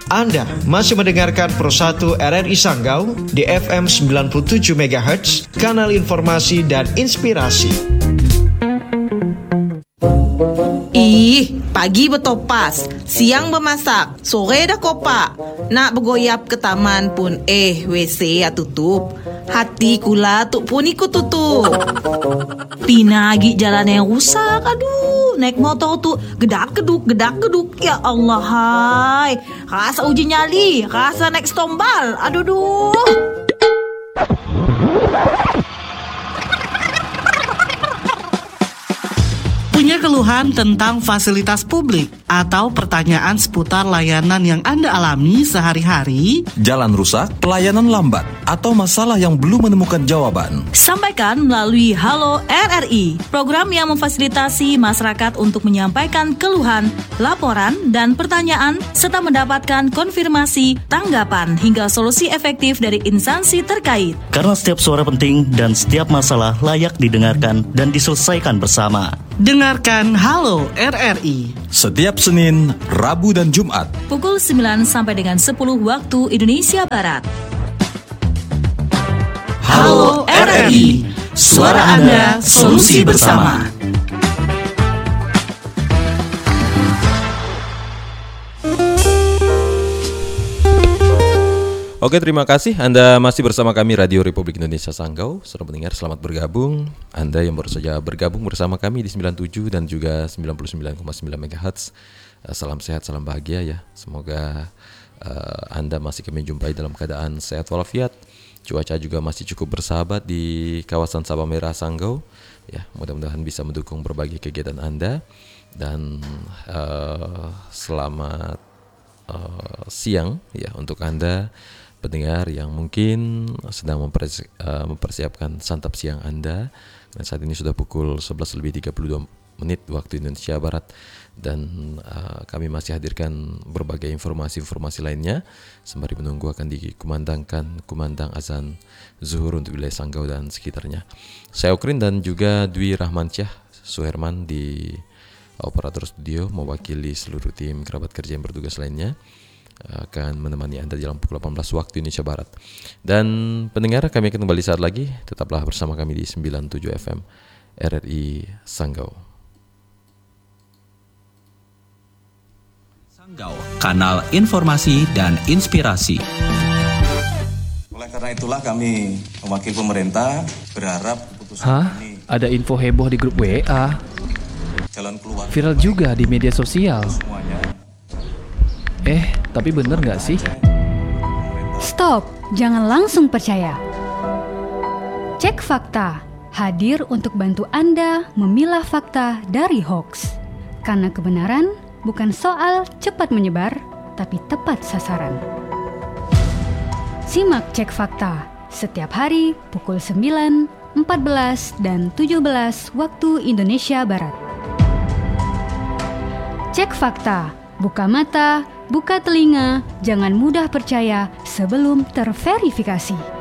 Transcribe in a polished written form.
Anda masih mendengarkan Pro 1 RRI Sanggau di FM 97 MHz, kanal informasi dan inspirasi. Ih, pagi betopas, siang bemasak, sore dah kopak. Nak bergoyap ke taman pun WC ya tutup. Hati kula tuk pun ikut tutup. Pinagi jalan yang rusak, aduh. Naik motor tuh gedak-geduk. Ya Allah, hai. Rasa uji nyali, rasa naik stombal. Aduh. Punya keluhan tentang fasilitas publik atau pertanyaan seputar layanan yang Anda alami sehari-hari? Jalan rusak, pelayanan lambat, atau masalah yang belum menemukan jawaban? Sampaikan melalui Halo RRI, program yang memfasilitasi masyarakat untuk menyampaikan keluhan, laporan, dan pertanyaan, serta mendapatkan konfirmasi, tanggapan, hingga solusi efektif dari instansi terkait. Karena setiap suara penting dan setiap masalah layak didengarkan dan diselesaikan bersama. Dengarkan Halo RRI Setiap Senin, Rabu, dan Jumat Pukul 9 sampai dengan 10 waktu Indonesia Barat. Halo RRI, suara Anda, solusi bersama. Oke, terima kasih. Anda masih bersama kami Radio Republik Indonesia Sanggau. Saudara pendengar, selamat bergabung. Anda yang baru saja bergabung bersama kami di 97 dan juga 99,9 MHz. Salam sehat, salam bahagia ya. Semoga Anda masih kami jumpai dalam keadaan sehat walafiat. Cuaca juga masih cukup bersahabat di kawasan Sabah Merah Sanggau. Ya, mudah-mudahan bisa mendukung berbagai kegiatan Anda. Dan selamat siang ya untuk Anda pendengar yang mungkin sedang mempersiapkan santap siang Anda. Dan saat ini sudah pukul 11:32 waktu Indonesia Barat. Dan kami masih hadirkan berbagai informasi-informasi lainnya sembari menunggu akan kumandang azan zuhur untuk wilayah Sanggau dan sekitarnya. Saya Okrin dan juga Dwi Rahmansyah Suherman di operator studio mewakili seluruh tim kerabat kerja yang bertugas lainnya akan menemani Anda dalam pukul 18 waktu Indonesia Barat. Dan pendengar, kami akan kembali saat lagi. Tetaplah bersama kami di 97 FM RRI Sanggau. Sanggau, kanal informasi dan inspirasi. Oleh karena itulah kami mewakili pemerintah berharap keputusan ini. Ada info heboh di grup WA. Jalan keluar. Viral juga di media sosial. Semuanya. Tapi bener nggak sih? Stop, jangan langsung percaya. Cek Fakta, hadir untuk bantu Anda memilah fakta dari hoax. Karena kebenaran bukan soal cepat menyebar, tapi tepat sasaran. Simak Cek Fakta setiap hari pukul 9, 14, dan 17 waktu Indonesia Barat. Cek Fakta, buka mata, buka telinga, jangan mudah percaya sebelum terverifikasi.